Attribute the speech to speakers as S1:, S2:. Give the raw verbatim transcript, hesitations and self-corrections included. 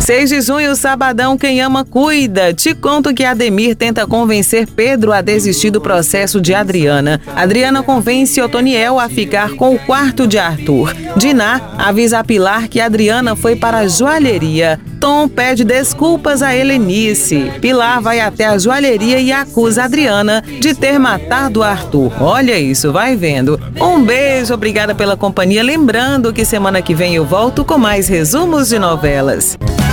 S1: seis de junho, sabadão, quem ama cuida. Te conto que Ademir tenta convencer Pedro a desistir do processo de Adriana. Adriana convence Otoniel a ficar com o quarto de Arthur. Diná avisa a Pilar que Adriana foi para a joalheria. Tom pede desculpas a Helenice. Pilar vai até a joalheria e acusa Adriana de ter matado Arthur. Olha isso, vai vendo. Um beijo, obrigada pela companhia. Lembrando que semana que vem eu volto com mais resumos de novelas.